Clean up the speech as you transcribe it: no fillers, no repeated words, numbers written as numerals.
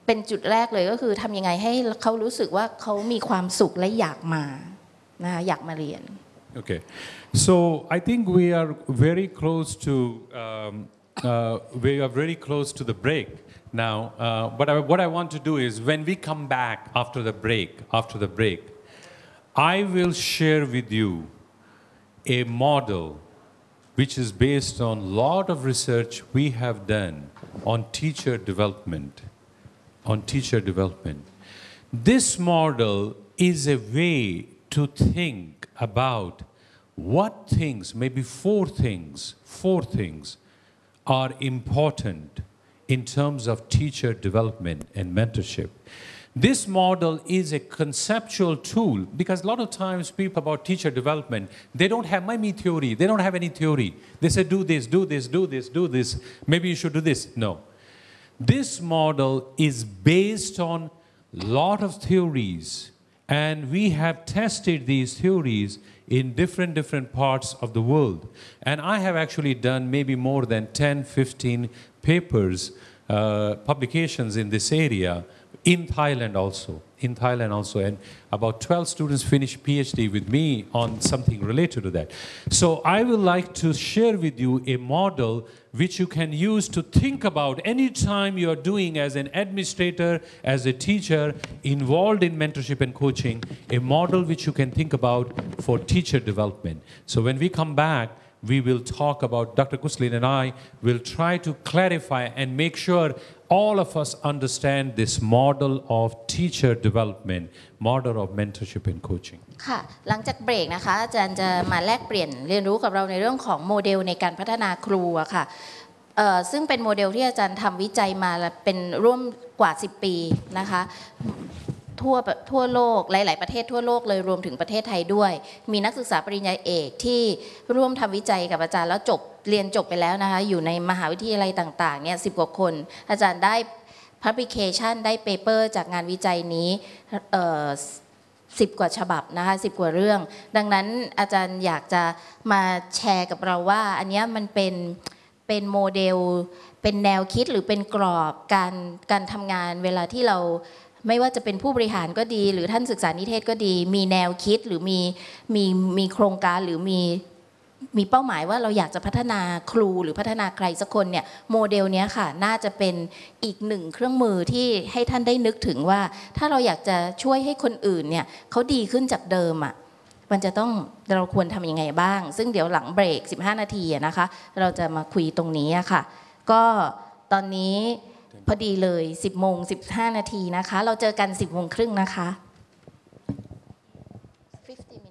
เป็นจุดแรกเลยก็คือทำยังไงให้เขารู้สึกว่าเขามีความสุขและอยากมานะคะอยากมาเรียน Okay, so I think we are very close to the break now. But what I want to do is when we come back after the break, I will share with you a model which is based on a lot of research we have done on teacher development. This model is a way to think about what things, maybe four things are important in terms of teacher development and mentorship. This model is a conceptual tool because a lot of times people about teacher development, they don't have any theory. They don't have any theory. They say, do this, do this, do this, do this. Maybe you should do this. No. This model is based on a lot of theories, and we have tested these theories in different parts of the world. And I have actually done maybe more than 10, 15 papers, publications in this area, in Thailand also, and about 12 students finished PhD with me on something related to that. So I would like to share with you a model which you can use to think about any time you are doing as an administrator, as a teacher, involved in mentorship and coaching, a model which you can think about for teacher development. So when we come back, we will talk about, Dr. Kuslin and I will try to clarify and make sure all of us understand this model of teacher development, model of mentorship and coaching. ค่ะหลังจากเบรกนะคะอาจารย์จะมาแลกเปลี่ยนเรียนรู้กับเราในเรื่องของโมเดลในการพัฒนาครูอะค่ะซึ่งเป็นโมเดลที่อาจารย์ทำวิจัยมาเป็นร่วมกว่า10 ปีนะคะทั่วโลกหลายๆประเทศทั่วโลกเลยรวมถึงประเทศไทยด้วยมีนักศึกษาปริญญาเอกที่ร่วมทำวิจัยกับอาจารย์แล้วเรียนจบไปแล้วนะคะอยู่ในมหาวิทยาลัยต่างๆเนี่ย10 กว่าคนอาจารย์ได้ publication ได้ paper จากงานวิจัยนี้10 กว่าฉบับนะคะ10 กว่าเรื่องดังนั้นอาจารย์อยากจะมาแชร์กับเราว่าอันนี้มันเป็นโมเดลเป็นแนวคิดหรือเป็นกรอบการทำงานเวลาที่เราไม่ว่าจะเป็นผู้บริหารก็ดีหรือท่านศึกษานิเทศก็ดีมีแนวคิดหรือมีโครงการหรือมีเป้าหมายว่าเราอยากจะพัฒนาครูหรือพัฒนาใครสักคนเนี่ยโมเดลนี้ค่ะน่าจะเป็นอีกหนึ่งเครื่องมือที่ให้ท่านได้นึกถึงว่าถ้าเราอยากจะช่วยให้คนอื่นเนี่ยเขาดีขึ้นจากเดิมอ่ะมันจะต้องเราควรทำยังไงบ้างซึ่งเดี๋ยวหลังเบรก15 นาทีนะคะเราจะมาคุยตรงนี้ค่ะก็ตอนนี้พอดีเลย10:15 นาทีนะคะเราเจอกัน10:30นะคะ15